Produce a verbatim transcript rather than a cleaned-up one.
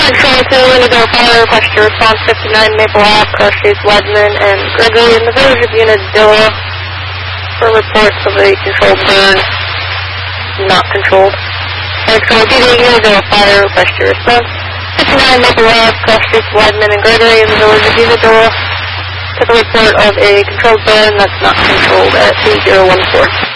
Control to Indigo Fire, request your response fifty-nine Maple Ave, cross streets Weidman and Gregory in the village of Unadilla for reports of a controlled burn, not controlled. Control to Unadilla Fire, request your response fifty-nine Maple Ave, cross streets Weidman and Gregory in the village of Unadilla. Took a report of a controlled burn that's not controlled at two zero one four.